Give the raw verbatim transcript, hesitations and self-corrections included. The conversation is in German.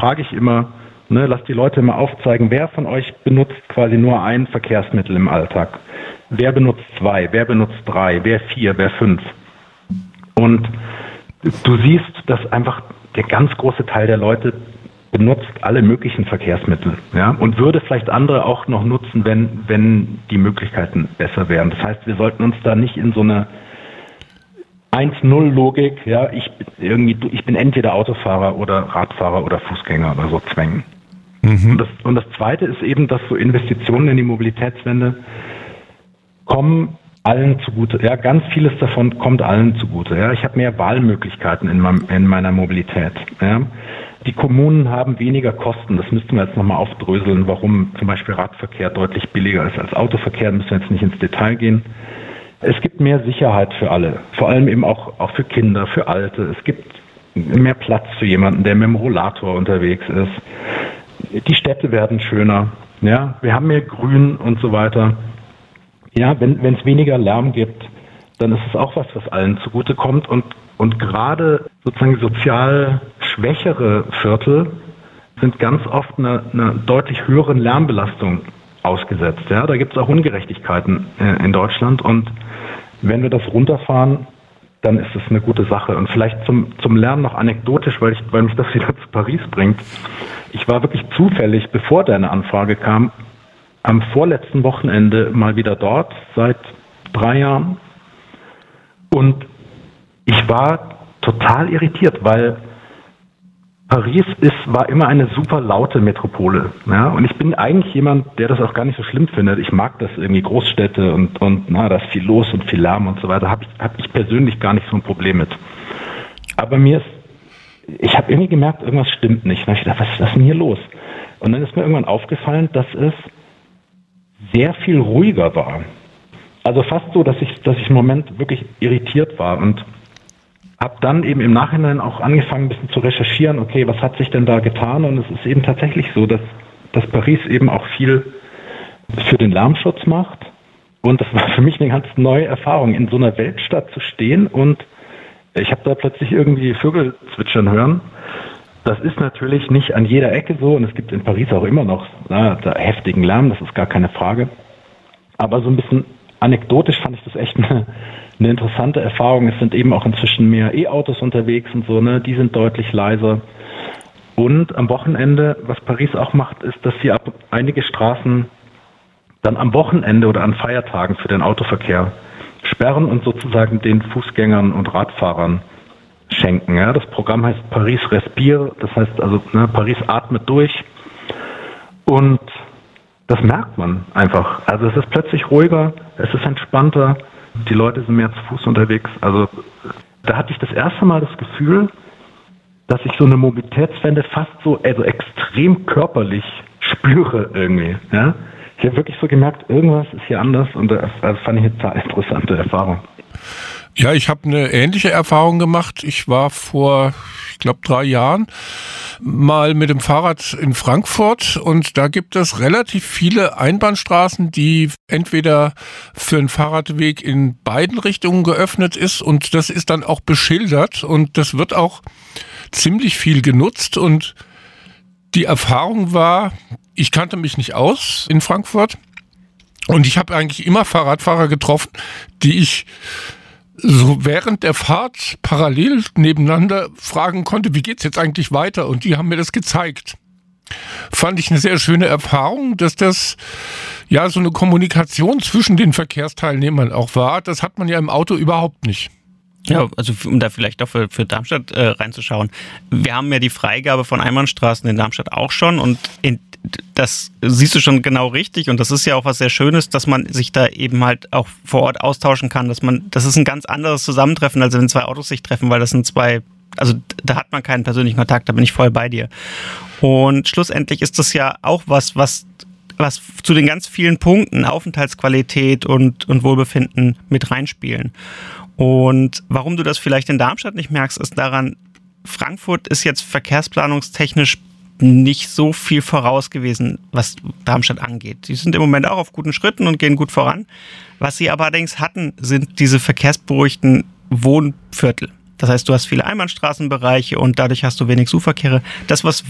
frage ich immer, ne, lasst die Leute mal aufzeigen, wer von euch benutzt quasi nur ein Verkehrsmittel im Alltag? Wer benutzt zwei? Wer benutzt drei? Wer vier? Wer fünf? Und du siehst, dass einfach der ganz große Teil der Leute benutzt alle möglichen Verkehrsmittel, ja, und würde vielleicht andere auch noch nutzen, wenn, wenn die Möglichkeiten besser wären. Das heißt, wir sollten uns da nicht in so eine eins null Logik, ja, ich irgendwie, ich bin entweder Autofahrer oder Radfahrer oder Fußgänger oder so zwängen. Mhm. Und das, und das Zweite ist eben, dass so Investitionen in die Mobilitätswende kommen allen zugute. Ja, ganz vieles davon kommt allen zugute. Ja, ich habe mehr Wahlmöglichkeiten in, meinem, in meiner Mobilität. Ja. Die Kommunen haben weniger Kosten. Das müssten wir jetzt nochmal aufdröseln, warum zum Beispiel Radverkehr deutlich billiger ist als Autoverkehr. Da müssen wir jetzt nicht ins Detail gehen. Es gibt mehr Sicherheit für alle, vor allem eben auch, auch für Kinder, für Alte. Es gibt mehr Platz für jemanden, der mit dem Rollator unterwegs ist. Die Städte werden schöner. Ja, wir haben mehr Grün und so weiter. Ja, wenn wenn es weniger Lärm gibt, dann ist es auch was, was allen zugutekommt. Und, und gerade sozusagen sozial schwächere Viertel sind ganz oft einer, einer deutlich höheren Lärmbelastung ausgesetzt. Ja, da gibt es auch Ungerechtigkeiten äh, in Deutschland. Und wenn wir das runterfahren, dann ist es eine gute Sache. Und vielleicht zum, zum Lernen noch anekdotisch, weil, ich, weil mich das wieder zu Paris bringt. Ich war wirklich zufällig, bevor deine Anfrage kam, am vorletzten Wochenende mal wieder dort, seit drei Jahren. Und ich war total irritiert, weil Paris ist, war immer eine super laute Metropole. Ja? Und ich bin eigentlich jemand, der das auch gar nicht so schlimm findet. Ich mag das irgendwie, Großstädte und, und na, da ist viel los und viel Lärm und so weiter. Habe ich, hab ich persönlich gar nicht so ein Problem mit. Aber mir ist, ich habe irgendwie gemerkt, irgendwas stimmt nicht. Und dann habe ich gedacht, was ist denn hier los? Und dann ist mir irgendwann aufgefallen, dass es sehr viel ruhiger war. Also fast so, dass ich, dass ich im Moment wirklich irritiert war und habe dann eben im Nachhinein auch angefangen, ein bisschen zu recherchieren, okay, was hat sich denn da getan? Und es ist eben tatsächlich so, dass, dass Paris eben auch viel für den Lärmschutz macht. Und das war für mich eine ganz neue Erfahrung, in so einer Weltstadt zu stehen und ich habe da plötzlich irgendwie Vögel zwitschern hören. Das ist natürlich nicht an jeder Ecke so und es gibt in Paris auch immer noch na, da heftigen Lärm, das ist gar keine Frage. Aber so ein bisschen anekdotisch fand ich das echt eine, eine interessante Erfahrung. Es sind eben auch inzwischen mehr E-Autos unterwegs und so, ne, die sind deutlich leiser. Und am Wochenende, was Paris auch macht, ist, dass sie ab einige Straßen dann am Wochenende oder an Feiertagen für den Autoverkehr sperren und sozusagen den Fußgängern und Radfahrern schenken. Ja. Das Programm heißt Paris Respire, das heißt also, ne, Paris atmet durch und das merkt man einfach. Also es ist plötzlich ruhiger, es ist entspannter, die Leute sind mehr zu Fuß unterwegs. Also da hatte ich das erste Mal das Gefühl, dass ich so eine Mobilitätswende fast so also extrem körperlich spüre irgendwie. Ja. Ich habe wirklich so gemerkt, irgendwas ist hier anders und das, das fand ich eine total interessante Erfahrung. Ja, ich habe eine ähnliche Erfahrung gemacht. Ich war vor, ich glaube, drei Jahren mal mit dem Fahrrad in Frankfurt und da gibt es relativ viele Einbahnstraßen, die entweder für einen Fahrradweg in beiden Richtungen geöffnet ist und das ist dann auch beschildert und das wird auch ziemlich viel genutzt und die Erfahrung war, ich kannte mich nicht aus in Frankfurt und ich habe eigentlich immer Fahrradfahrer getroffen, die ich so während der Fahrt parallel nebeneinander fragen konnte, wie geht's jetzt eigentlich weiter? Und die haben mir das gezeigt. Fand ich eine sehr schöne Erfahrung, dass das ja so eine Kommunikation zwischen den Verkehrsteilnehmern auch war. Das hat man ja im Auto überhaupt nicht. Ja, also um da vielleicht auch für, für Darmstadt äh, reinzuschauen. Wir haben ja die Freigabe von Einbahnstraßen in Darmstadt auch schon und in, das siehst du schon genau richtig und das ist ja auch was sehr Schönes, dass man sich da eben halt auch vor Ort austauschen kann, dass man, das ist ein ganz anderes Zusammentreffen, als wenn zwei Autos sich treffen, weil das sind zwei, also da hat man keinen persönlichen Kontakt, da bin ich voll bei dir. Und schlussendlich ist das ja auch was, was was zu den ganz vielen Punkten Aufenthaltsqualität und, und Wohlbefinden mit reinspielen. Und warum du das vielleicht in Darmstadt nicht merkst, ist daran, Frankfurt ist jetzt verkehrsplanungstechnisch nicht so viel voraus gewesen, was Darmstadt angeht. Die sind im Moment auch auf guten Schritten und gehen gut voran. Was sie aber allerdings hatten, sind diese verkehrsberuhigten Wohnviertel. Das heißt, du hast viele Einbahnstraßenbereiche und dadurch hast du wenig Suchverkehre. Das, was